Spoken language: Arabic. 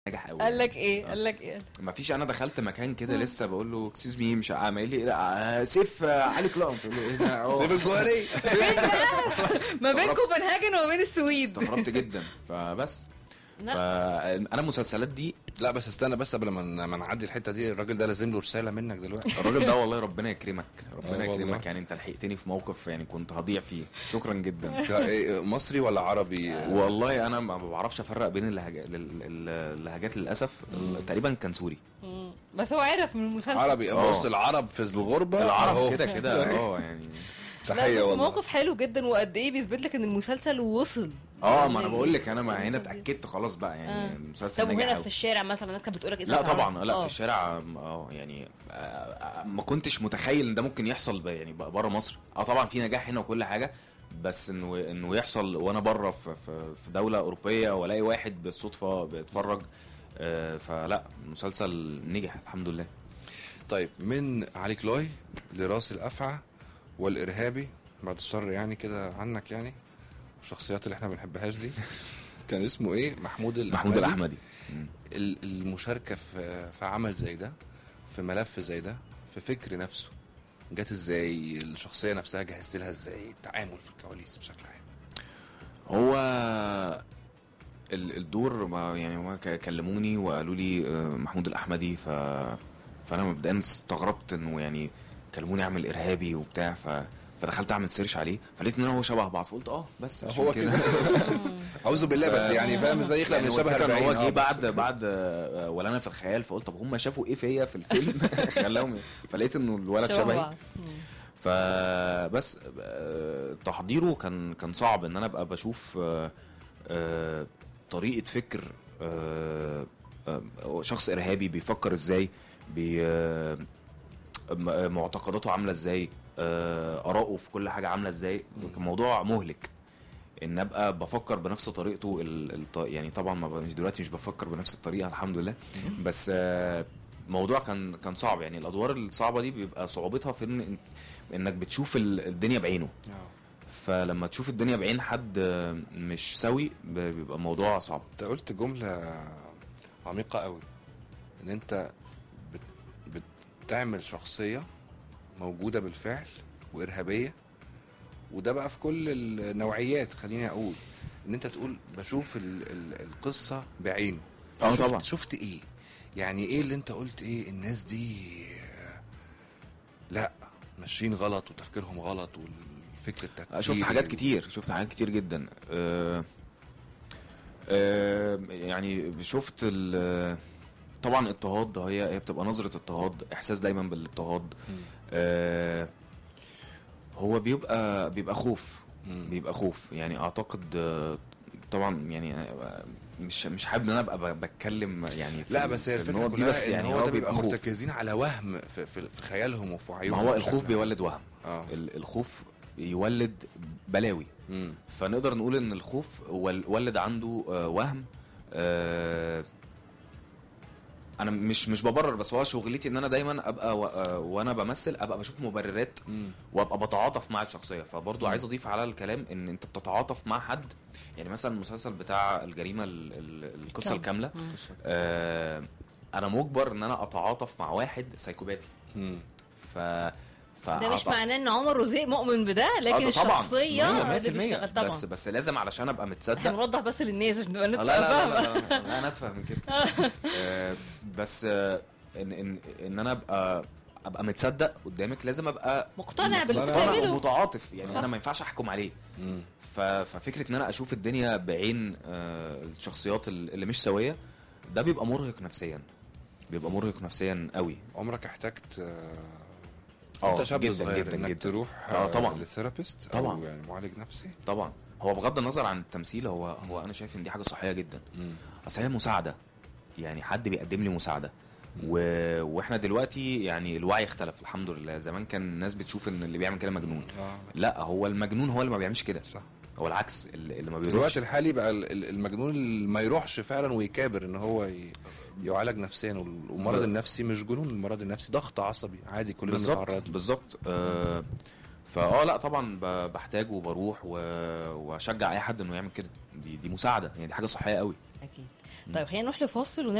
نجح قوي. قال لك ايه؟ قال لك ايه؟ ما فيش. انا دخلت مكان كده لسه بقول له اكسكيوز مي، مش عامل لي لا سيف علي كلام، قلت له ايه ده؟ سيف الجوهري ما بين كوبنهاجن وما بين السويد. استغربت جدا. فبس انا المسلسلات دي. لا بس استنى بس قبل ما نعدي الحته دي، الراجل ده لازم له رساله منك دلوقتي. الراجل ده والله ربنا يكرمك، ربنا والله. يكرمك. يعني انت لحقتني في موقف يعني كنت هضيع فيه. شكرا جدا. ده إيه، مصري ولا عربي؟ والله انا ما بعرفش افرق بين اللهجات للاسف. تقريبا كان سوري. بس هو عرف من المسلسل. عربي. بص العرب في الغربه العرب كده يعني. تحيه بس والله. موقف حلو جدا، وقد ايه بيثبت لك ان المسلسل وصل. ما انا بقول لك انا هنا اتاكدت خلاص بقى يعني المسلسل طب نجح وهنا قوي. في الشارع مثلا الناس كانت بتقول لك لا طبعا لا في الشارع يعني ما كنتش متخيل ان ده ممكن يحصل يعني بره مصر. طبعا في نجاح هنا وكل حاجه، بس انه يحصل وانا بره في دوله اوروبيه والاقي واحد بالصدفه بيتفرج. فلا المسلسل نجح الحمد لله. طيب من علي كلاي لراس الافعى والارهابي بعد الشر يعني كده عنك، يعني الشخصيات اللي احنا ما بنحبهاش دي كان اسمه ايه؟ محمود الأحمدي. المشاركه في عمل زي ده، في ملف زي ده، في فكر نفسه، جت ازاي؟ الشخصيه نفسها جهزت لها ازاي؟ التعامل في الكواليس بشكل عام. هو الدور يعني هو كلموني وقالوا لي محمود الأحمدي. فانا مبدئيا استغربت انه يعني كلموني اعمل ارهابي وبتاع. فدخلت اعمل سيرش عليه، فلقيت ان هو شبه بعض، فقلت بس هو كده. اعوذ بالله. بس يعني فاهم ازاي يخلق يعني من شبه 40. هو جه بس. بعد ولا انا في الخيال، فقلت طب هم شافوا ايه فيا في الفيلم خلاهم. فلقيت انه الولد شبهي. فبس تحضيره كان صعب ان انا ابقى بشوف طريقة فكر شخص ارهابي بيفكر ازاي، معتقداته عامله ازاي، آراءه في كل حاجه عامله ازاي. الموضوع مهلك ان ابقى بفكر بنفس طريقته. يعني طبعا مش دلوقتي مش بفكر بنفس الطريقه الحمد لله، بس موضوع كان صعب. يعني الادوار الصعبه دي بيبقى صعوبتها في انك بتشوف الدنيا بعينه. فلما تشوف الدنيا بعين حد مش سوي بيبقى الموضوع صعب. انت قلت جمله عميقه قوي، ان انت بتعمل شخصيه موجوده بالفعل وارهابيه، وده بقى في كل النوعيات. خليني اقول ان انت تقول بشوف القصه بعينه. طبعا شفت ايه يعني؟ ايه اللي انت قلت ايه الناس دي لا ماشيين غلط وتفكيرهم غلط والفكر التكفيري؟ شفت حاجات كتير جدا. يعني شفت طبعا اضطهاد. هي بتبقى نظرة اضطهاد، احساس دايما بالاضطهاد. هو بيبقى خوف. يعني اعتقد طبعا يعني مش حابب ان انا ابقى بتكلم يعني لا بس هي الفكره كلها بس إن يعني هو ده بيبقى مرتكزين على وهم في خيالهم وفي عيونهم. ما هو الخوف بيولد وهم. الخوف يولد بلاوي. فنقدر نقول ان الخوف ولد عنده وهم. انا مش ببرر، بس هو شغلتي ان انا دايما ابقى وانا بمثل ابقى بشوف مبررات وابقى بتعاطف مع الشخصيه. فبرضو عايز اضيف على الكلام ان انت بتتعاطف مع حد. يعني مثلا المسلسل بتاع الجريمه القصه الكامله، انا مجبر ان انا اتعاطف مع واحد سايكوباتي. ده مش معناه ان عمر رزق مؤمن بده، لكن الشخصيه اللي بيشتغل طبعا. بس لازم علشان ابقى متصدق. احنا نوضح بس للناس عشان نبقى نتفهم. لا انا اتفهم كده. بس ان انا ابقى متصدق قدامك، لازم ابقى مقتنع باللي بتعمله ومتعاطف. يعني انا ما ينفعش احكم عليه. ففكره ان انا اشوف الدنيا بعين الشخصيات اللي مش سويه، ده بيبقى مرهق نفسيا قوي. عمرك احتجت انت شاب صغير انك تروح طبعا للثيرابيست طبعا، او يعني معالج نفسي؟ طبعا. هو بغض النظر عن التمثيل، هو انا شايف ان دي حاجه صحيه جدا. اصل هي مساعده، يعني حد بيقدم لي مساعده. واحنا دلوقتي يعني الوعي اختلف الحمد لله. زمان كان الناس بتشوف ان اللي بيعمل كده مجنون. لا، هو المجنون هو اللي ما بيعملش كده. صح. هو العكس، اللي ما بيروحش. في الوقت الحالي بقى المجنون اللي ما يروحش فعلا ويكابر ان هو يعالج نفسيا. والمرض النفسي مش جنون، المرض النفسي ضغط عصبي عادي كلنا بنتعرض له. بالظبط. لا طبعا بحتاج وبروح واشجع اي حد انه يعمل كده. دي مساعده، يعني دي حاجه صحيه قوي. اكيد. طيب خلينا نروح لفاصل